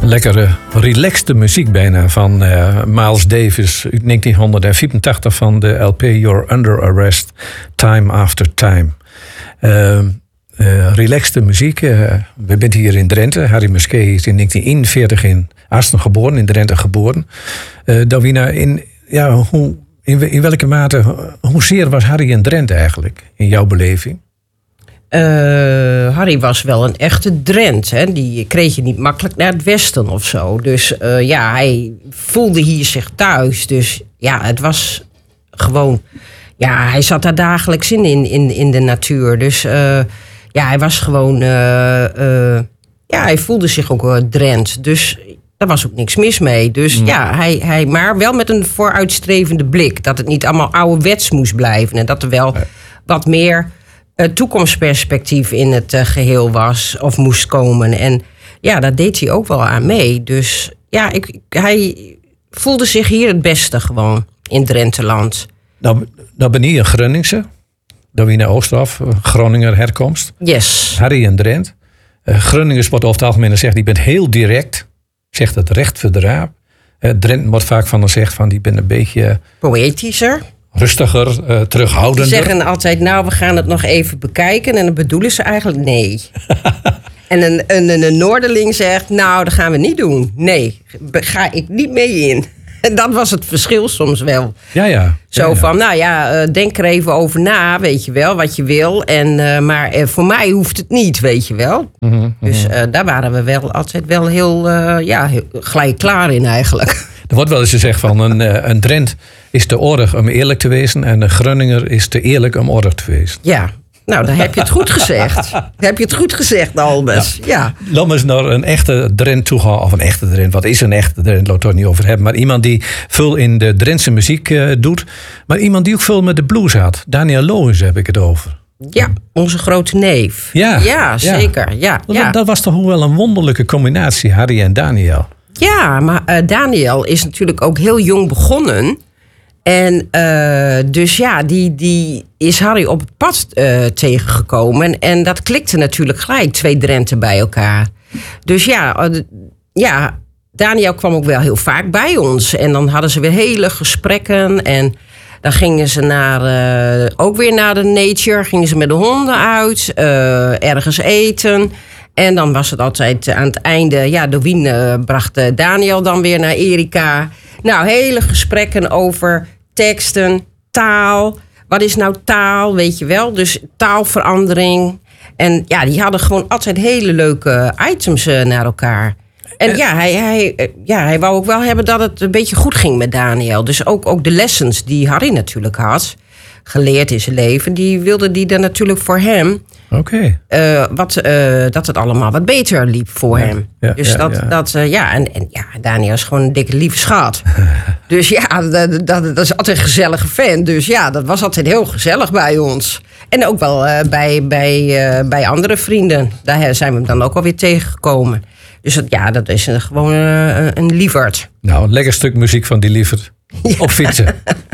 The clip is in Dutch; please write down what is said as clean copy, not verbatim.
Lekkere, relaxte muziek bijna van Miles Davis uit 1984 van de LP You're Under Arrest, Time After Time. Relaxte muziek. We zijn hier in Drenthe. Harry Musquet is in 1941 in Asten geboren, in Drenthe geboren. Davina, in welke mate, hoezeer was Harry in Drenthe eigenlijk, in jouw beleving? Harry was wel een echte Drent. Hè? Die kreeg je niet makkelijk naar het westen of zo. Dus hij voelde hier zich thuis. Dus ja, het was gewoon... Ja, hij zat daar dagelijks in de natuur. Dus hij was gewoon... hij voelde zich ook Drent. Dus daar was ook niks mis mee. Dus hij maar wel met een vooruitstrevende blik. Dat het niet allemaal ouderwets moest blijven. En dat er wel wat meer... toekomstperspectief in het geheel was of moest komen. En ja, daar deed hij ook wel aan mee. Dus ja, hij voelde zich hier het beste gewoon in Drenteland. Nou ben je een Groningse. Davina Oosterhoff, Groninger herkomst. Yes. Harry en Drent. Groningers wordt over het algemeen gezegd, die bent heel direct. Zegt het recht voor de raap. Drent wordt vaak van gezegd van die bent een beetje... poëtischer. Rustiger, terughoudender. Die zeggen altijd, nou, we gaan het nog even bekijken. En dan bedoelen ze eigenlijk nee. En een Noorderling zegt, nou, dat gaan we niet doen. Nee, ga ik niet mee in. En dat was het verschil soms wel. Ja. Zo van, denk er even over na, weet je wel, wat je wil. Maar voor mij hoeft het niet, weet je wel. Mm-hmm. Dus daar waren we wel altijd wel heel gelijk klaar in eigenlijk. Er wordt wel eens gezegd van een Drent is te oorlog om eerlijk te wezen... en een Groninger is te eerlijk om oorlog te wezen. Ja, nou, dan heb je het goed gezegd. Dan heb je het goed gezegd, Albers. Ja. Laat me eens naar een echte Drent toe gaan. Of een echte Drent, wat is een echte Drent? Laat het er niet over hebben. Maar iemand die veel in de Drentse muziek doet. Maar iemand die ook veel met de blues had. Daniel Lohens heb ik het over. Ja, onze grote neef. Ja, zeker. Ja. Dat was toch wel een wonderlijke combinatie, Harry en Daniel. Ja, maar Daniel is natuurlijk ook heel jong begonnen. En dus ja, die is Harry op het pad tegengekomen. En dat klikte natuurlijk gelijk, 2 Drenten bij elkaar. Dus ja, Daniel kwam ook wel heel vaak bij ons. En dan hadden ze weer hele gesprekken. En dan gingen ze ook weer naar de nature. Gingen ze met de honden uit, ergens eten... En dan was het altijd aan het einde... Dowien bracht Daniel dan weer naar Erika. Nou, hele gesprekken over teksten, taal. Wat is nou taal, weet je wel? Dus taalverandering. En ja, die hadden gewoon altijd hele leuke items naar elkaar. En hij wou ook wel hebben dat het een beetje goed ging met Daniel. Dus ook de lessons die Harry natuurlijk had... geleerd in zijn leven, die wilde die dan natuurlijk voor hem... Oké. Dat het allemaal wat beter liep voor hem. Ja, dus Daniel is gewoon een dikke lieve schat. Dus ja, dat is altijd een gezellige fan. Dus ja, dat was altijd heel gezellig bij ons. En ook wel bij andere vrienden. Daar zijn we hem dan ook alweer tegengekomen. Dus dat is gewoon een lieverd. Nou, een lekker stuk muziek van die lieverd. Op fietsen.